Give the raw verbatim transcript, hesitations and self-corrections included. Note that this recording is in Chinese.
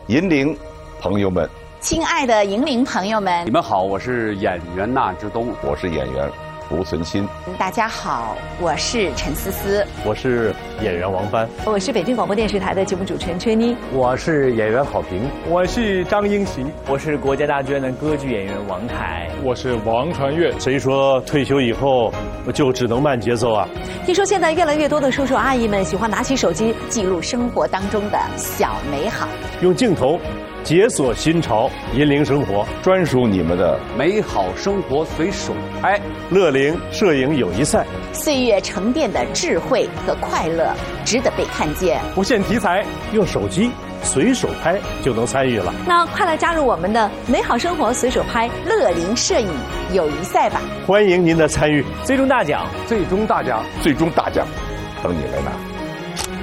银铃朋友们， 亲爱的银铃朋友们， 你们好，我是演员纳之东， 我是演员吴存新。 大家好，我是陈思思， 我是演员王帆， 我是北京广播电视台的节目主持人崔妮， 我是演员郝平， 我是张英喜， 我是国家大剧院的歌剧演员王凯， 我是王传岳。 谁说退休以后就只能慢节奏啊？ 听说现在越来越多的叔叔阿姨们喜欢拿起手机记录生活当中的小美好， 用镜头解锁新潮，银铃生活， 专属你们的美好生活随手拍。 乐龄摄影友谊赛， 岁月沉淀的智慧和快乐值得被看见。 不限题材， 用手机随手拍就能参与了。 那快来加入我们的美好生活随手拍乐龄摄影友谊赛吧！ 欢迎您的参与， 最终大奖， 最终大奖， 最终大奖，等你来拿。